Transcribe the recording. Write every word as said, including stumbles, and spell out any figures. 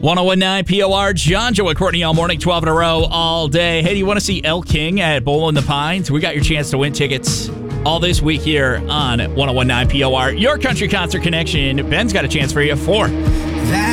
ten nineteen P O R, John, Joe, and Courtney all morning, twelve in a row, all day. Hey, do you want to see Elle King at Bowl in the Pines? We got your chance to win tickets all this week here on ten nineteen P O R. Your country concert connection. Ben's got a chance for you. Four.